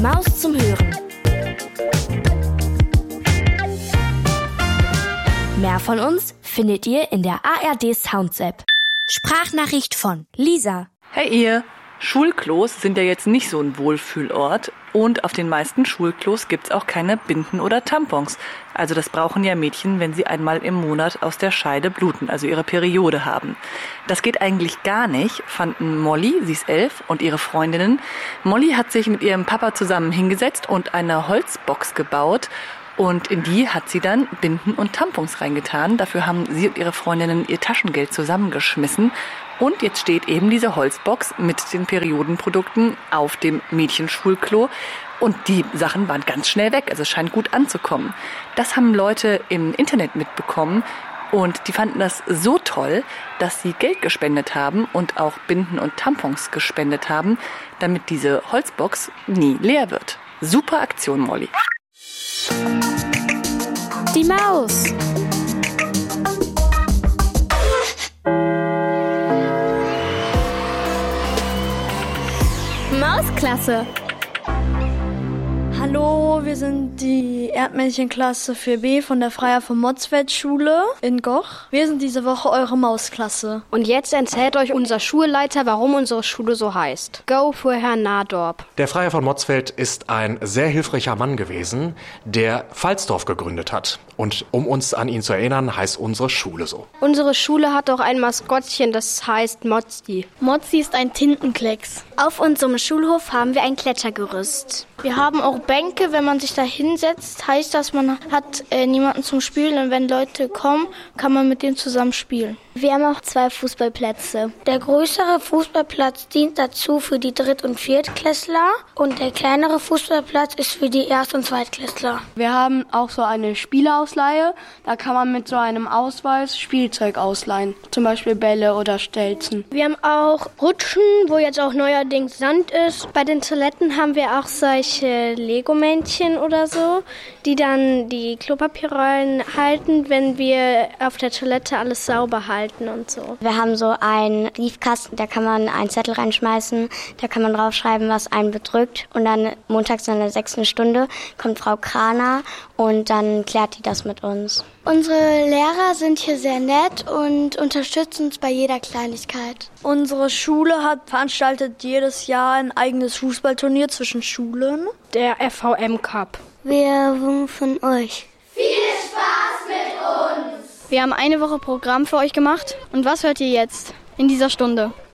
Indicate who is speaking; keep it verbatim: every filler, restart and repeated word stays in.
Speaker 1: Maus zum Hören. Mehr von uns findet ihr in der A R D Sounds App. Sprachnachricht von Lisa.
Speaker 2: Hey ihr! Schulklos sind ja jetzt nicht so ein Wohlfühlort und auf den meisten Schulklos gibt's auch keine Binden oder Tampons. Also das brauchen ja Mädchen, wenn sie einmal im Monat aus der Scheide bluten, also ihre Periode haben. Das geht eigentlich gar nicht, fanden Molly, sie ist elf, und ihre Freundinnen. Molly hat sich mit ihrem Papa zusammen hingesetzt und eine Holzbox gebaut. Und in die hat sie dann Binden und Tampons reingetan. Dafür haben sie und ihre Freundinnen ihr Taschengeld zusammengeschmissen. Und jetzt steht eben diese Holzbox mit den Periodenprodukten auf dem Mädchenschulklo. Und die Sachen waren ganz schnell weg. Also es scheint gut anzukommen. Das haben Leute im Internet mitbekommen. Und die fanden das so toll, dass sie Geld gespendet haben und auch Binden und Tampons gespendet haben, damit diese Holzbox nie leer wird. Super Aktion, Molly.
Speaker 1: Die Maus. Mausklasse.
Speaker 3: Hallo, wir sind die Erdmännchenklasse vier B von der Freiherr von Motzfeldt Schule in Goch. Wir sind diese Woche eure Mausklasse.
Speaker 4: Und jetzt erzählt euch unser Schulleiter, warum unsere Schule so heißt. Go für Herrn Nadorp.
Speaker 5: Der Freiherr von Motzfeldt ist ein sehr hilfreicher Mann gewesen, der Pfalzdorf gegründet hat. Und um uns an ihn zu erinnern, heißt unsere Schule so.
Speaker 4: Unsere Schule hat auch ein Maskottchen, das heißt Mozzi.
Speaker 3: Mozzi ist ein Tintenklecks.
Speaker 6: Auf unserem Schulhof haben wir ein Klettergerüst.
Speaker 7: Wir haben auch Bänke, wenn man sich da hinsetzt, heißt das, man hat äh, niemanden zum Spielen und wenn Leute kommen, kann man mit denen zusammen spielen.
Speaker 6: Wir haben auch zwei Fußballplätze.
Speaker 7: Der größere Fußballplatz dient dazu für die Dritt- und Viertklässler und der kleinere Fußballplatz ist für die Erst- und Zweitklässler.
Speaker 3: Wir haben auch so eine Spielerausleihe. Da kann man mit so einem Ausweis Spielzeug ausleihen, zum Beispiel Bälle oder Stelzen.
Speaker 8: Wir haben auch Rutschen, wo jetzt auch neuerdings Sand ist. Bei den Toiletten haben wir auch solche Lego-Männchen oder so, die dann die Klopapierrollen halten, wenn wir auf der Toilette alles sauber halten und so.
Speaker 6: Wir haben so einen Briefkasten, da kann man einen Zettel reinschmeißen, da kann man draufschreiben, was einen bedrückt. Und dann montags in der sechsten Stunde kommt Frau Kraner und dann klärt die das mit uns.
Speaker 7: Unsere Lehrer sind hier sehr nett und unterstützen uns bei jeder Kleinigkeit.
Speaker 3: Unsere Schule hat veranstaltet jedes Jahr ein eigenes Fußballturnier zwischen Schulen.
Speaker 4: Der F V M Cup.
Speaker 7: Wir wünschen euch
Speaker 9: viel Spaß mit uns!
Speaker 8: Wir haben eine Woche Programm für euch gemacht. Und was hört ihr jetzt in dieser Stunde?